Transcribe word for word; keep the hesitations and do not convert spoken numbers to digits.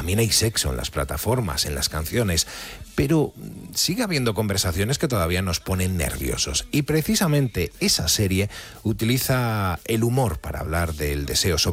también hay sexo en las plataformas, en las canciones, pero sigue habiendo conversaciones que todavía nos ponen nerviosos. Y precisamente esa serie utiliza el humor para hablar del deseo, sobre